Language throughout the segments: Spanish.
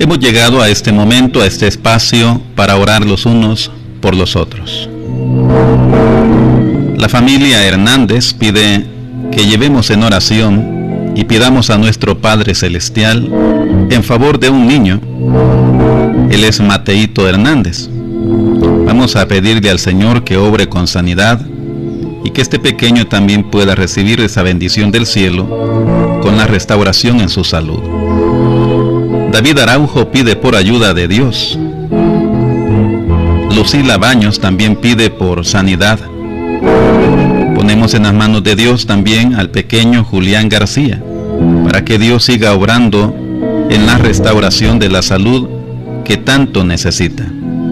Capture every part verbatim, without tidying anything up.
Hemos llegado a este momento, a este espacio, para orar los unos por los otros. La familia Hernández pide que llevemos en oración y pidamos a nuestro Padre Celestial en favor de un niño. Él es Mateito Hernández. Vamos a pedirle al Señor que obre con sanidad y que este pequeño también pueda recibir esa bendición del cielo con la restauración en su salud. David Araujo pide por ayuda de Dios. Lucila Baños también pide por sanidad. Ponemos en las manos de Dios también al pequeño Julián García, para que Dios siga obrando en la restauración de la salud que tanto necesita.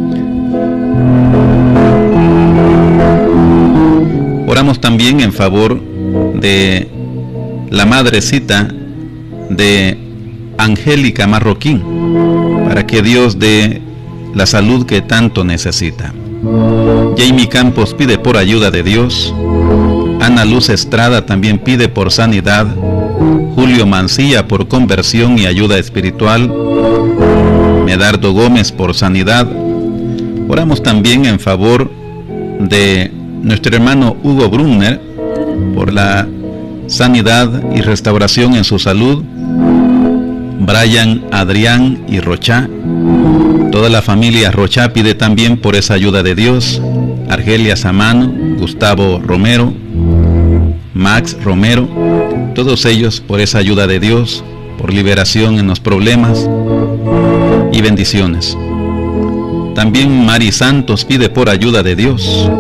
Oramos también en favor de la madrecita de Angélica Marroquín, para que Dios dé la salud que tanto necesita. Jamie Campos pide por ayuda de Dios. Ana Luz Estrada también pide por sanidad. Julio Mancilla por conversión y ayuda espiritual. Medardo Gómez por sanidad. Oramos también en favor de nuestro hermano Hugo Brunner por la sanidad y restauración en su salud. Brian, Adrián y Rochá. Toda la familia Rochá pide también por esa ayuda de Dios. Argelia Samano, Gustavo Romero, Max Romero, todos ellos por esa ayuda de Dios, por liberación en los problemas y bendiciones. También Mari Santos pide por ayuda de Dios.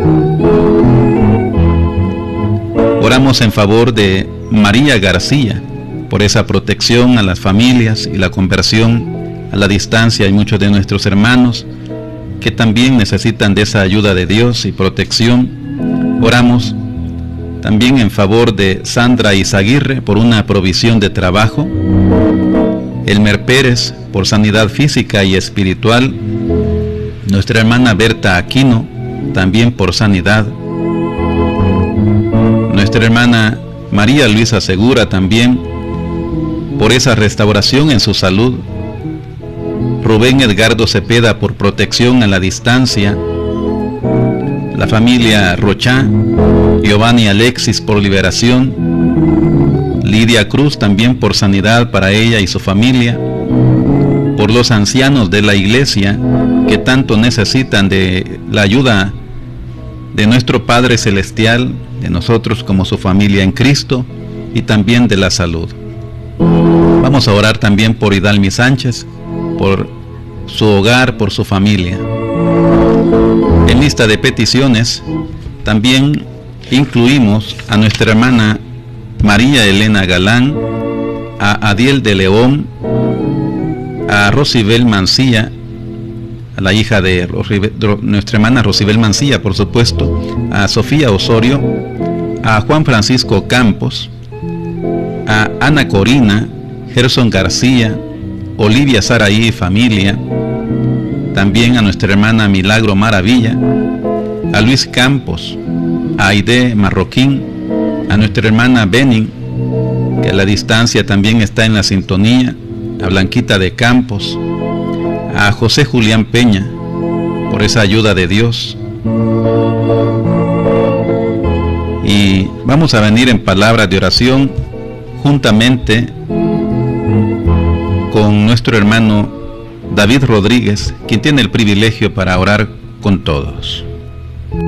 Oramos en favor de María García, por esa protección a las familias y la conversión a la distancia. Hay muchos de nuestros hermanos que también necesitan de esa ayuda de Dios y protección. Oramos también en favor de Sandra Izaguirre por una provisión de trabajo. Elmer Pérez por sanidad física y espiritual. Nuestra hermana Berta Aquino también por sanidad. Nuestra hermana María Luisa Segura también por esa restauración en su salud. Rubén Edgardo Cepeda por protección a la distancia. La familia Rochá, Giovanni Alexis por liberación. Lidia Cruz también por sanidad para ella y su familia. Por los ancianos de la iglesia que tanto necesitan de la ayuda de nuestro Padre Celestial, de nosotros como su familia en Cristo, y también de la salud. Vamos a orar también por Hidalmi Sánchez, por su hogar, por su familia. En lista de peticiones también incluimos a nuestra hermana María Elena Galán, a Adiel de León, a Rosibel Mancilla, a la hija de nuestra hermana Rosibel Mancilla, por supuesto, a Sofía Osorio, a Juan Francisco Campos, a Ana Corina, Gerson García, Olivia Saraí y familia, también a nuestra hermana Milagro Maravilla, a Luis Campos, a Aide Marroquín, a nuestra hermana Benin, que a la distancia también está en la sintonía, a Blanquita de Campos, a José Julián Peña, por esa ayuda de Dios. Y vamos a venir en palabras de oración juntamente con nuestro hermano David Rodríguez, quien tiene el privilegio para orar con todos.